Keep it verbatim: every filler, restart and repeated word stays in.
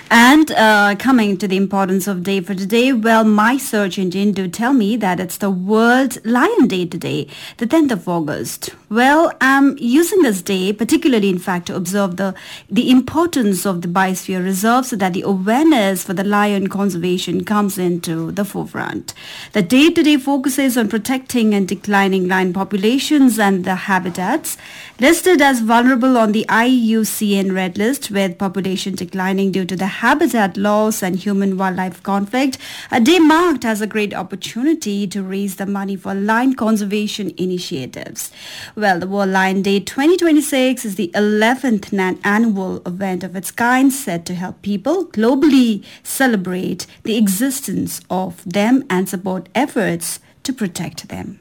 And uh, coming to the importance of day for today, well, my search engine do tell me that it's the World Lion Day today, the tenth of August. Well, I'm using this day particularly, in fact, to observe the, the importance of the biosphere reserve so that the awareness for the lion conservation comes into the forefront. The day today focuses on protecting and declining lion populations and the habitats listed as vulnerable on the I U C N Red List, with population declining due to the habitat loss and human-wildlife conflict. A day marked as a great opportunity to raise the money for lion conservation initiatives. Well, the World Lion Day twenty twenty-six is the eleventh annual event of its kind, set to help people globally celebrate the existence of them and support efforts to protect them.